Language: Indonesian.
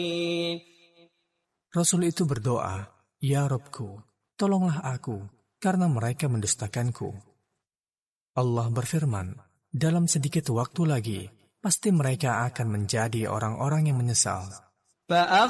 Rasul itu berdoa, "Ya Rabbku, tolonglah aku, karena mereka mendustakanku." Allah berfirman, "Dalam sedikit waktu lagi, pasti mereka akan menjadi orang-orang yang menyesal."